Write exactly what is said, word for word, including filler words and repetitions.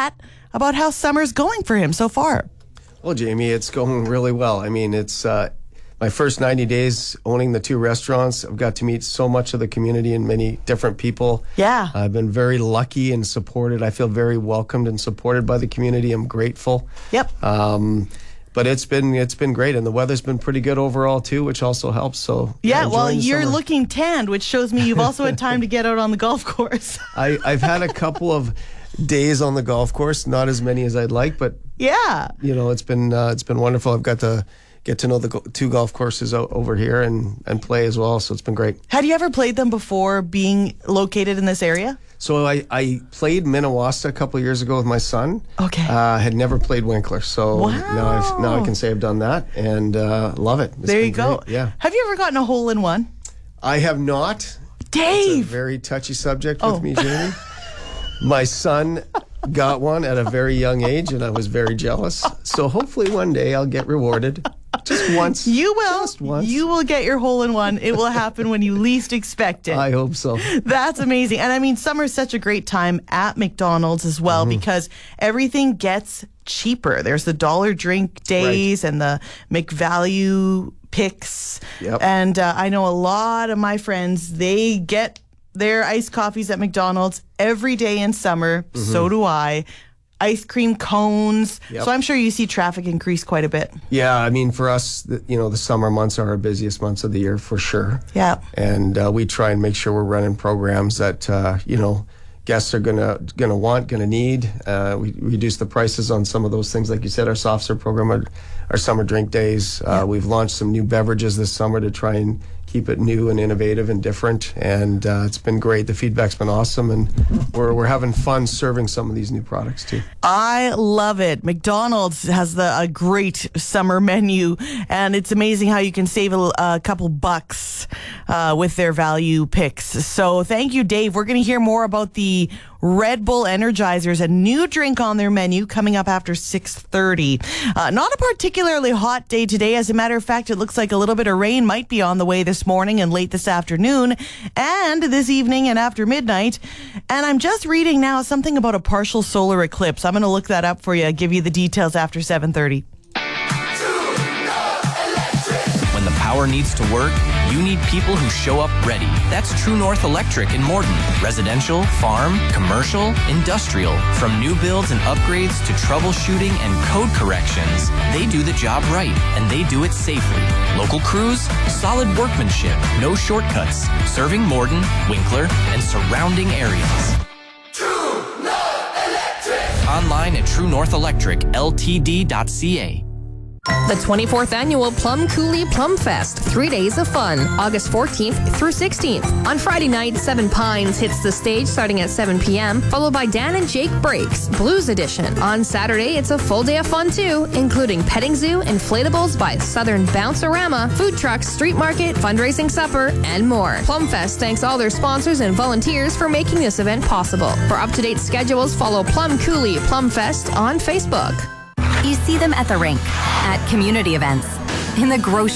chat about how summer's going for him so far. Well, Jamie, it's going really well. I mean, it's uh, my first ninety days owning the two restaurants. I've got to meet so much of the community and many different people. Yeah. I've been very lucky and supported. I feel very welcomed and supported by the community. I'm grateful. Yep. Um, but it's been it's been great, and the weather's been pretty good overall too, which also helps. So yeah, well, enjoying the you're summer. looking tanned, which shows me you've also had time to get out on the golf course. I, I've had a couple of days on the golf course, not as many as I'd like, but yeah, you know, it's been uh, it's been wonderful. I've got to get to know the go- two golf courses o- over here and, and play as well, so it's been great. Had you ever played them before being located in this area? So I, I played Minnewasta a couple of years ago with my son. Okay. Uh, had never played Winkler, so Wow. now, I've, now I can say I've done that and uh, love it. It's there you been go. great. Yeah. Have you ever gotten a hole in one? I have not. Dave! It's a very touchy subject Oh. with me, Jamie. My son got one at a very young age, and I was very jealous. So hopefully one day I'll get rewarded. Just once. You will. Just once. You will get your hole in one. It will happen when you least expect it. I hope so. That's amazing. And I mean, summer's such a great time at McDonald's as well Mm-hmm. because everything gets cheaper. There's the dollar drink days and the McValue picks. Yep. And uh, I know a lot of my friends, they get their iced coffees at McDonald's every day in summer. Mm-hmm. So do I. Ice cream cones. Yep. So I'm sure you see traffic increase quite a bit. Yeah, I mean, for us, the, you know, the summer months are our busiest months of the year for sure. Yeah. And uh, we try and make sure we're running programs that, uh, you know, guests are gonna gonna want, gonna need. Uh, we reduce the prices on some of those things, like you said, our soft serve program, our, our summer drink days. Uh, we've launched some new beverages this summer to try and keep it new and innovative and different, and uh, it's been great. The feedback's been awesome, and we're we're having fun serving some of these new products too. I love it. McDonald's has the a great summer menu, and it's amazing how you can save a, a couple bucks uh, with their value picks. So thank you, Dave. We're going to hear more about the Red Bull Energizers, a new drink on their menu coming up after six thirty. Uh, not a particularly hot day today. As a matter of fact, it looks like a little bit of rain might be on the way this morning and late this afternoon and this evening and after midnight. And I'm just reading now something about a partial solar eclipse. I'm going to look that up for you, give you the details after seven thirty. When the power needs to work, you need people who show up ready. That's True North Electric in Morden. Residential, farm, commercial, industrial. From new builds and upgrades to troubleshooting and code corrections, they do the job right, and they do it safely. Local crews, solid workmanship, no shortcuts. Serving Morden, Winkler, and surrounding areas. True North Electric! Online at true north electric l t d dot c a. The twenty-fourth Annual Plum Coulee Plum Fest. Three days of fun, August fourteenth through sixteenth. On Friday night, Seven Pines hits the stage starting at seven p.m., followed by Dan and Jake Breaks, Blues Edition. On Saturday, it's a full day of fun too, including petting zoo, inflatables by Southern Bounce-A-Rama, food trucks, street market, fundraising supper, and more. Plum Fest thanks all their sponsors and volunteers for making this event possible. For up-to-date schedules, follow Plum Coulee Plum Fest on Facebook. You see them at the rink, at community events, in the grocery